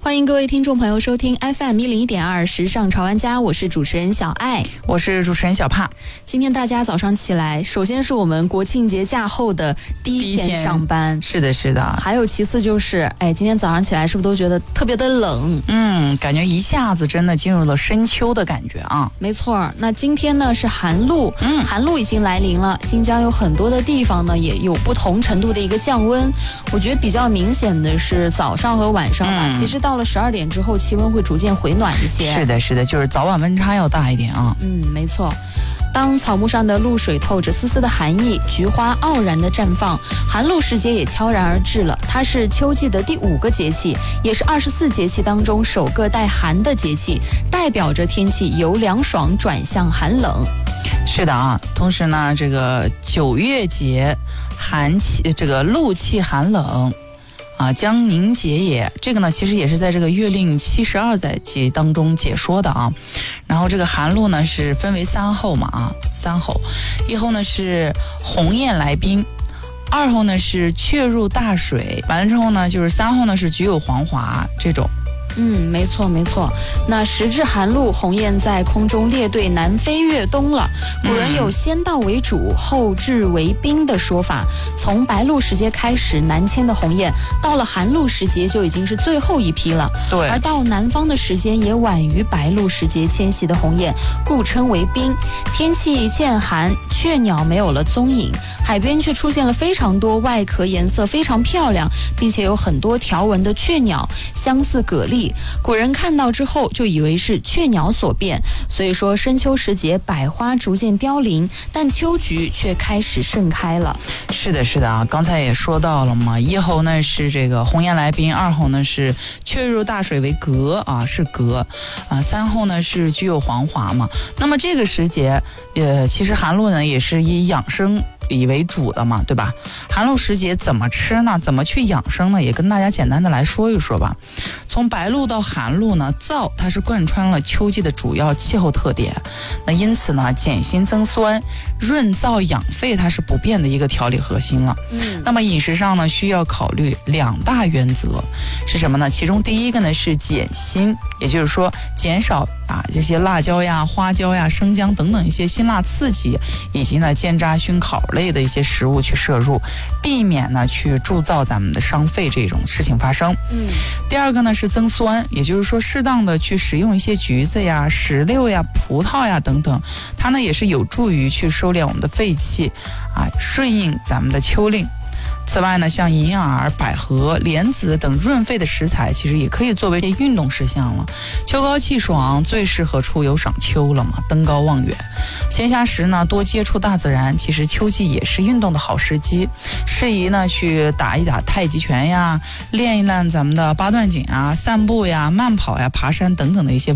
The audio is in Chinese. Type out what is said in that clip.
欢迎各位听众朋友收听 FM101.2时尚潮玩家，我是主持人小爱， 我是主持人小帕。 今天大家早上起来，首先是我们国庆节假后的第一天上班， 是的，是的。 还有其次就是，今天早上起来是不是都觉得特别的冷？ 感觉一下子真的进入了深秋的感觉啊。 没错，那今天呢是寒露，寒露已经来临了，新疆有很多的地方呢也有不同程度的一个降温。我觉得比较明显的是早上和晚上吧，其实到了12点之后，气温会逐渐回暖一些。 是的，是的，就是早晚温差要大一点啊。 没错。当草木上的露水透着丝丝的寒意，菊花傲然的绽放，寒露时节也悄然而至了。它是秋季的第5个节气，也是24节气当中首个带寒的节气，代表着天气由凉爽转向寒冷。 是的啊，同时呢，这个9月节寒气，这个露气寒冷啊，将凝结也。这个呢，其实也是在这个月令72载节当中解说的啊。然后这个寒露呢是分为3候嘛啊，3候，一候呢是鸿雁来宾，二候呢是雀入大水，完了之后呢就是3候呢是菊有黄华这种。 没错没错。那时至寒露，鸿雁在空中列队南飞越冬了。古人有先到为主，后至为宾的说法。从白露时节开始南迁的鸿雁，到了寒露时节就已经是最后一批了。 对， 而到南方的时间也晚于白露时节迁徙的鸿雁，故称为宾。天气渐寒，雀鸟没有了踪影，海边却出现了非常多外壳颜色非常漂亮，并且有很多条纹的雀鸟，相似蛤蜊。古人看到之后就以为是雀鸟所变，所以说深秋时节百花逐渐凋零，但秋菊却开始盛开了。 是的，是的啊，刚才也说到了嘛，一候呢是这个鸿雁来宾，二候呢是雀入大水为蛤啊，是蛤啊，三候呢是菊有黄华嘛。那么这个时节，其实寒露呢也是以养生以为主的嘛，对吧？寒露时节怎么吃呢？怎么去养生呢？也跟大家简单的来说一说吧。从白露到寒露呢，燥它是贯穿了秋季的主要气候特点。那因此呢，减辛增酸、润燥养肺，它是不变的一个调理核心了。那么饮食上呢，需要考虑2大原则，是什么呢？其中第一个呢是减辛，也就是说减少这些辣椒呀、花椒呀、生姜等等一些辛辣刺激，以及呢煎炸熏烤类的一些食物去摄入，避免呢去铸造咱们的伤肺这种事情发生。第二个呢是增酸，也就是说适当的去食用一些橘子呀、石榴呀、葡萄呀等等，它呢也是有助于去收敛我们的肺气顺应咱们的秋令。此外呢，像银耳、百合、莲子等润肺的食材，其实也可以作为运动事项了。秋高气爽，最适合出游赏秋了嘛，登高望远。闲暇时呢，多接触大自然，其实秋季也是运动的好时机，适宜呢去打一打太极拳呀，练一练咱们的八段锦啊，散步呀、慢跑呀、爬山等等的一些